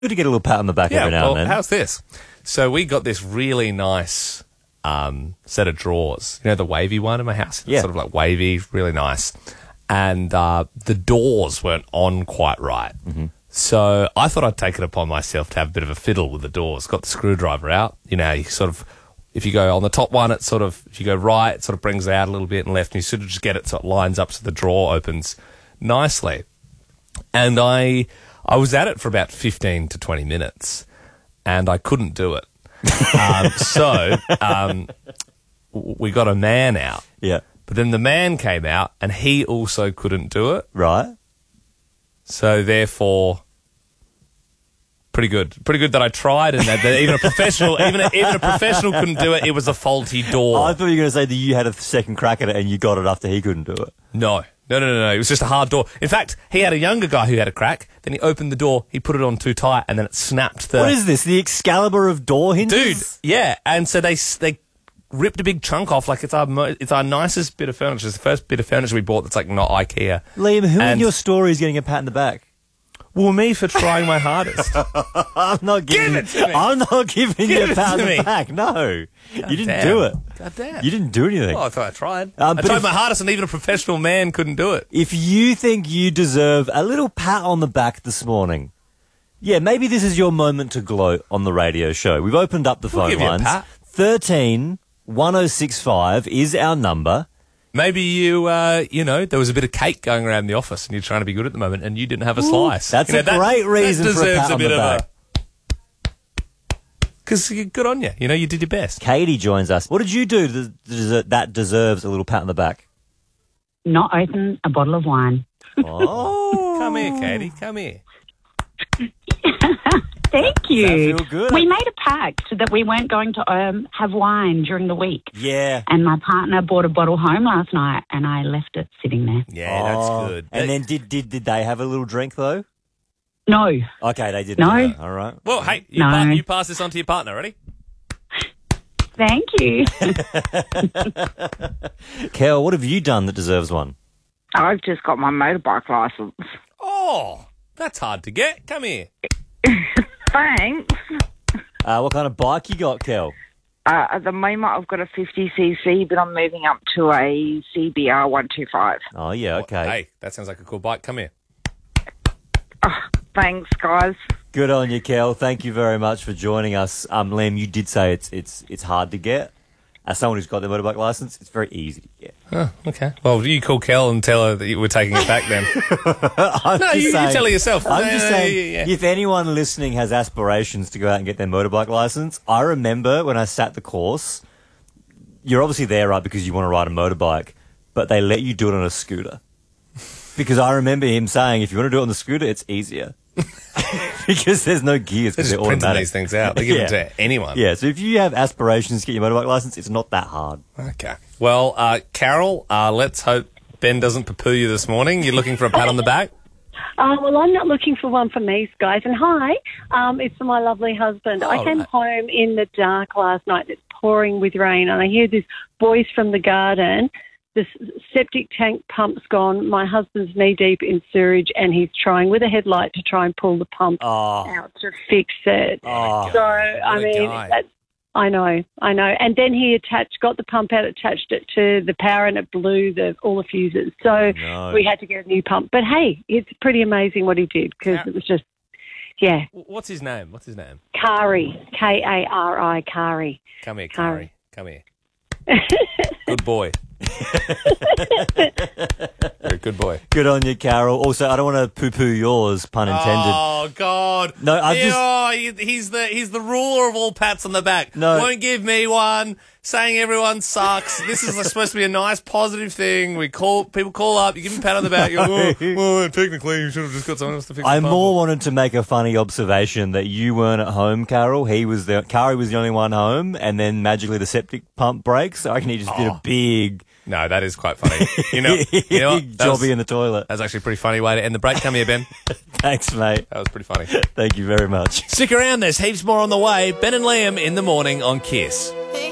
Good to get a little pat on the back every now and then. How's this? So we got this really nice set of drawers. You know, the wavy one in my house? Yeah. Sort of like wavy, really nice. And the doors weren't on quite right. Mm-hmm. So I thought I'd take it upon myself to have a bit of a fiddle with the doors. Got the screwdriver out. You know, you sort of, if you go on the top one, it sort of, if you go right, it sort of brings it out a little bit, and left, and you sort of just get it so it lines up so the drawer opens nicely. And I was at it for about 15 to 20 minutes, and I couldn't do it. So we got a man out. Yeah. But then the man came out, and he also couldn't do it. Right. So therefore, pretty good. Pretty good that I tried, and that even a professional, even a professional couldn't do it. It was a faulty door. I thought you were going to say that you had a second crack at it and you got it after he couldn't do it. No. It was just a hard door. In fact, he had a younger guy who had a crack. Then he opened the door, he put it on too tight, and then it snapped. What is this? The Excalibur of door hinges? Dude, yeah. And so they ripped a big chunk off. Like, it's our nicest bit of furniture. It's the first bit of furniture we bought that's like not IKEA. Liam, who in your story is getting a pat in the back? Well, me for trying my hardest. I'm not giving Give it to me. I'm not giving you a pat on the back. No. You didn't do it. God damn. You didn't do anything. Oh, I thought I tried. I but tried my hardest, and even a professional man couldn't do it. If you think you deserve a little pat on the back this morning, yeah, maybe this is your moment to gloat on the radio show. We've opened up the phone give you a lines. pat. 13 1065 is our number. Maybe there was a bit of cake going around the office, and you're trying to be good at the moment, and you didn't have a slice. That's a great reason for a pat on the back. Because good on you. You know, you did your best. Katie joins us. What did you do that deserves a little pat on the back? Not open a bottle of wine. Oh. Come here, Katie. Come here. Thank you. Does that feel good? We made a pact that we weren't going to have wine during the week. Yeah. And my partner bought a bottle home last night, and I left it sitting there. Yeah, that's good. And then did they have a little drink, though? No. Okay, they didn't. No. All right. Well, hey, you pass this on to your partner. Ready? Thank you. Kel, what have you done that deserves one? I've just got my motorbike licence. Oh, that's hard to get. Come here. Thanks. What kind of bike you got, Kel? At the moment, I've got a 50cc, but I'm moving up to a CBR 125. Oh, yeah, okay. Hey, that sounds like a cool bike. Come here. Oh, thanks, guys. Good on you, Kel. Thank you very much for joining us. Liam, you did say it's hard to get. As someone who's got their motorbike licence, it's very easy to get. Oh, okay. Well, you call Kel and tell her that you were taking it back then. You tell her yourself. I'm just saying, if anyone listening has aspirations to go out and get their motorbike licence, I remember when I sat the course, you're obviously there, right, because you want to ride a motorbike, but they let you do it on a scooter. Because I remember him saying, if you want to do it on the scooter, it's easier. Because there's no gears. They're just they're printing automatic. these things out. They give them to anyone. Yeah, so if you have aspirations to get your motorbike licence, it's not that hard. Okay. Well, Carol, let's hope Ben doesn't poo-poo you this morning. You're looking for a pat on the back? Well, I'm not looking for one from these guys. And hi, it's for my lovely husband. I came home in the dark last night. It's pouring with rain, and I hear this voice from the garden. The septic tank pump's gone. My husband's knee-deep in sewage, and he's trying with a headlight to try and pull the pump out to fix it. Oh, so, I mean, I know. And then he got the pump out, attached it to the power, and it blew all the fuses. So we had to get a new pump. But, hey, it's pretty amazing what he did, because it was just, yeah. What's his name? Kari, Kari, Kari. Come here, Kari. Come here. Good boy. You're a good boy. Good on you, Carol. Also, I don't want to poo-poo yours, pun intended. Oh God! No, he's the ruler of all pats on the back. No. Won't give me one. Saying everyone sucks. This is supposed to be a nice, positive thing. People call up. You give them a pat on the back. You go, technically, you should have just got someone else to fix. I more wanted to make a funny observation that you weren't at home, Carol. Kari was the only one home, and then magically the septic pump breaks. So I reckon he just did a big. No, that is quite funny. You know what? Jobby in the toilet. That's actually a pretty funny way to end the break. Come here, Ben. Thanks, mate. That was pretty funny. Thank you very much. Stick around. There's heaps more on the way. Ben and Liam in the morning on Kiss.